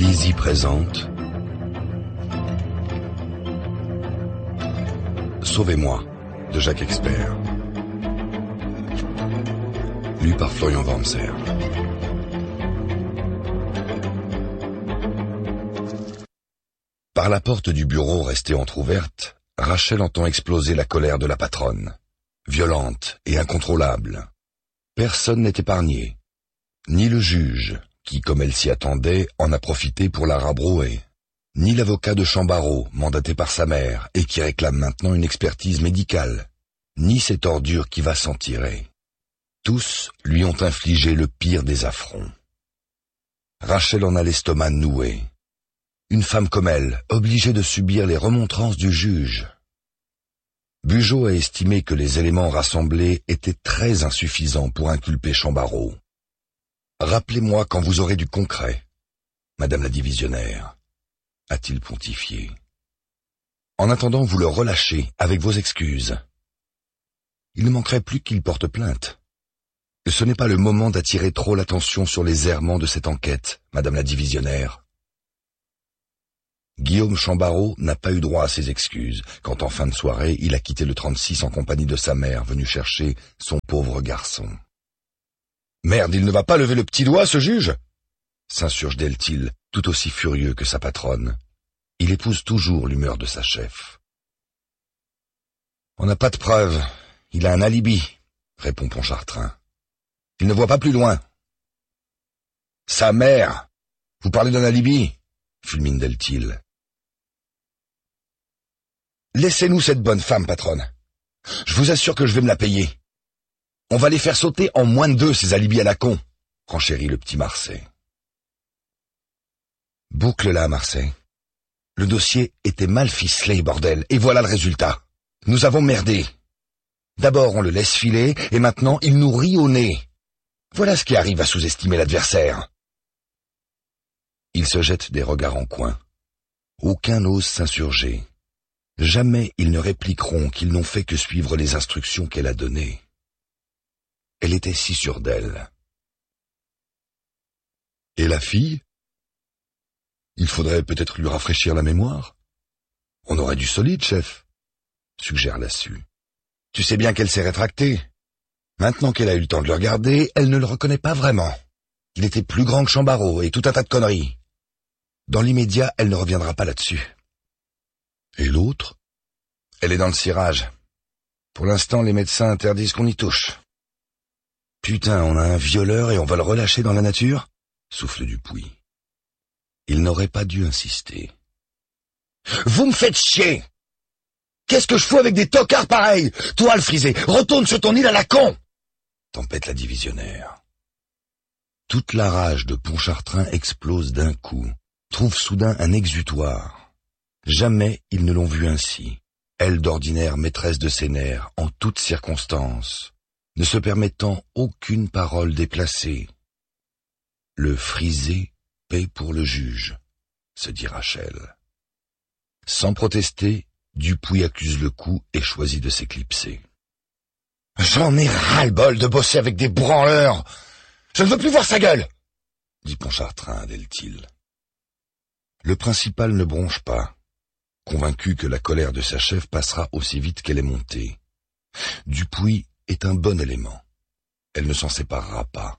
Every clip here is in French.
Lizzie présente Sauvez-moi de Jacques Expert, lu par Florian Wurmser. Par la porte du bureau restée entr'ouverte, Rachel entend exploser la colère de la patronne, violente et incontrôlable. Personne n'est épargné, ni le juge, qui, comme elle s'y attendait, en a profité pour la rabrouer, ni l'avocat de Chambarot, mandaté par sa mère, et qui réclame maintenant une expertise médicale, ni cette ordure qui va s'en tirer. Tous lui ont infligé le pire des affronts. Rachel en a l'estomac noué. Une femme comme elle, obligée de subir les remontrances du juge. Bugeaud a estimé que les éléments rassemblés étaient très insuffisants pour inculper Chambarot. Rappelez-moi quand vous aurez du concret, Madame la divisionnaire, a-t-il pontifié. En attendant, vous le relâchez avec vos excuses. Il ne manquerait plus qu'il porte plainte. Ce n'est pas le moment d'attirer trop l'attention sur les errements de cette enquête, Madame la divisionnaire. Guillaume Chambarot n'a pas eu droit à ses excuses, quand en fin de soirée, il a quitté le 36 en compagnie de sa mère, venue chercher son pauvre garçon. « Merde, il ne va pas lever le petit doigt, ce juge !» s'insurge Deltil, tout aussi furieux que sa patronne. Il épouse toujours l'humeur de sa chef. « On n'a pas de preuves, il a un alibi, » répond Pontchartrain. « Il ne voit pas plus loin. »« Sa mère ! Vous parlez d'un alibi ?» fulmine Deltil. « Laissez-nous cette bonne femme, patronne. Je vous assure que je vais me la payer. On va les faire sauter en moins de 2, ces alibis à la con, renchérit le petit Marseille. Boucle-la, Marseille. Le dossier était mal ficelé, bordel, et voilà le résultat. Nous avons merdé. D'abord on le laisse filer, et maintenant il nous rit au nez. Voilà ce qui arrive à sous-estimer l'adversaire. Ils se jettent des regards en coin. Aucun n'ose s'insurger. Jamais ils ne répliqueront qu'ils n'ont fait que suivre les instructions qu'elle a données. Elle était si sûre d'elle. Et la fille ? Il faudrait peut-être lui rafraîchir la mémoire. On aurait du solide, chef, suggère Lassus. Tu sais bien qu'elle s'est rétractée. Maintenant qu'elle a eu le temps de le regarder, elle ne le reconnaît pas vraiment. Il était plus grand que Chambarot et tout un tas de conneries. Dans l'immédiat, elle ne reviendra pas là-dessus. Et l'autre ? Elle est dans le cirage. Pour l'instant, les médecins interdisent qu'on y touche. Putain, on a un violeur et on va le relâcher dans la nature ? Souffle Dupuis. Il n'aurait pas dû insister. Vous me faites chier! Qu'est-ce que je fous avec des tocards pareils? Toi, le frisé, retourne sur ton île à la con! Tempête la divisionnaire. Toute la rage de Pontchartrain explose d'un coup, trouve soudain un exutoire. Jamais ils ne l'ont vue ainsi, elle d'ordinaire maîtresse de ses nerfs en toutes circonstances, ne se permettant aucune parole déplacée. Le frisé paie pour le juge, se dit Rachel. Sans protester, Dupuis accuse le coup et choisit de s'éclipser. J'en ai ras-le-bol de bosser avec des branleurs. Je ne veux plus voir sa gueule, dit Pontchartrain à Deltil. Le principal ne bronche pas, convaincu que la colère de sa chef passera aussi vite qu'elle est montée. Dupuis est un bon élément. Elle ne s'en séparera pas.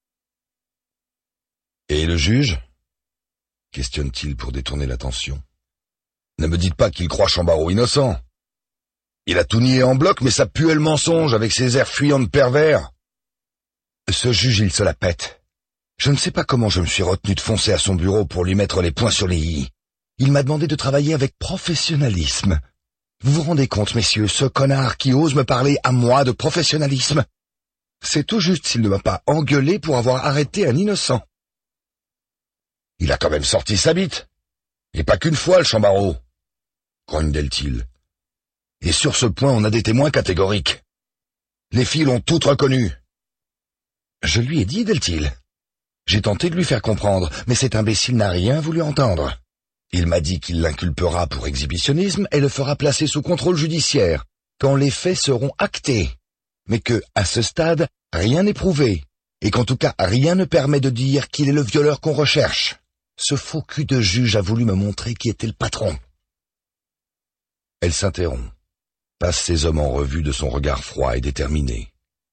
Et le juge ? Questionne-t-il pour détourner l'attention. Ne me dites pas qu'il croit Chambarot innocent. Il a tout nié en bloc, mais ça pue le mensonge avec ses airs fuyants de pervers. Ce juge, il se la pète. Je ne sais pas comment je me suis retenu de foncer à son bureau pour lui mettre les points sur les i. Il m'a demandé de travailler avec professionnalisme. Vous vous rendez compte, messieurs, ce connard qui ose me parler à moi de professionnalisme? C'est tout juste s'il ne m'a pas engueulé pour avoir arrêté un innocent. Il a quand même sorti sa bite. Et pas qu'une fois, le Chambarot, grogne Deltil. Et sur ce point, on a des témoins catégoriques. Les filles l'ont toutes reconnu. Je lui ai dit, Deltil. J'ai tenté de lui faire comprendre, mais cet imbécile n'a rien voulu entendre. Il m'a dit qu'il l'inculpera pour exhibitionnisme et le fera placer sous contrôle judiciaire, quand les faits seront actés, mais que, à ce stade, rien n'est prouvé, et qu'en tout cas rien ne permet de dire qu'il est le violeur qu'on recherche. Ce faux cul de juge a voulu me montrer qui était le patron. Elle s'interrompt, passe ses hommes en revue de son regard froid et déterminé.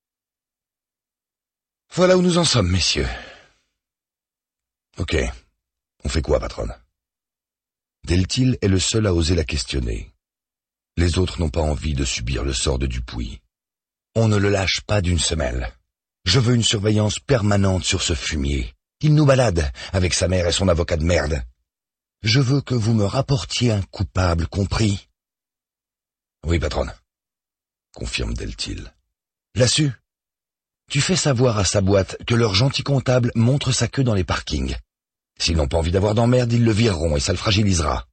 Voilà où nous en sommes, messieurs. Ok, on fait quoi, patronne? Deltil est le seul à oser la questionner. Les autres n'ont pas envie de subir le sort de Dupuis. On ne le lâche pas d'une semelle. Je veux une surveillance permanente sur ce fumier. Il nous balade avec sa mère et son avocat de merde. Je veux que vous me rapportiez un coupable, compris? Oui, patronne, confirme Deltil. Là-dessus, tu fais savoir à sa boîte que leur gentil comptable montre sa queue dans les parkings. S'ils n'ont pas envie d'avoir d'emmerde, ils le vireront et ça le fragilisera.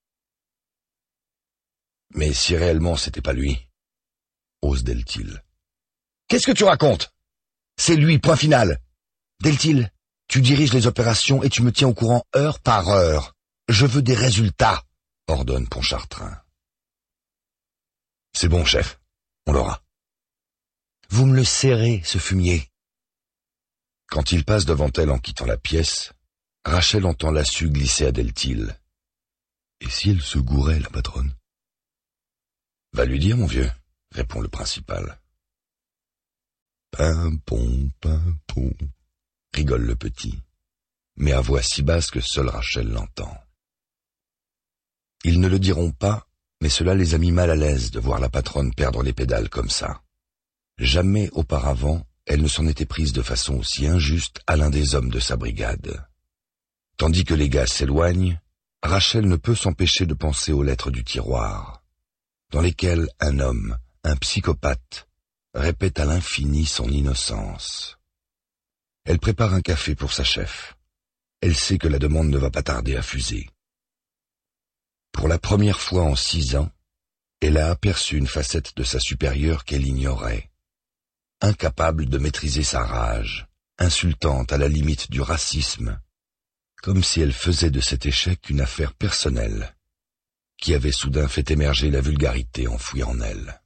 Mais si réellement c'était pas lui, ose Deltil. Qu'est-ce que tu racontes? C'est lui, point final. Deltil, tu diriges les opérations et tu me tiens au courant heure par heure. Je veux des résultats, ordonne Pontchartrain. C'est bon, chef, on l'aura. Vous me le serrez, ce fumier. Quand il passe devant elle en quittant la pièce, Rachel entend Lassus glisser à Deltil. Et si elle se gourait, la patronne? Va lui dire, mon vieux, répond le principal. Pimpon, pimpon, rigole le petit, mais à voix si basse que seule Rachel l'entend. Ils ne le diront pas, mais cela les a mis mal à l'aise de voir la patronne perdre les pédales comme ça. Jamais auparavant, elle ne s'en était prise de façon aussi injuste à l'un des hommes de sa brigade. Tandis que les gars s'éloignent, Rachel ne peut s'empêcher de penser aux lettres du tiroir, dans lesquelles un homme, un psychopathe, répète à l'infini son innocence. Elle prépare un café pour sa chef. Elle sait que la demande ne va pas tarder à fuser. Pour la première fois en 6 ans, elle a aperçu une facette de sa supérieure qu'elle ignorait. Incapable de maîtriser sa rage, insultante à la limite du racisme, comme si elle faisait de cet échec une affaire personnelle, qui avait soudain fait émerger la vulgarité enfouie en elle.